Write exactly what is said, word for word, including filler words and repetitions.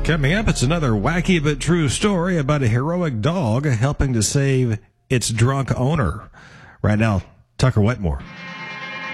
Coming up, it's another wacky but true story about a heroic dog helping to save its drunk owner. Right now, Tucker Wetmore.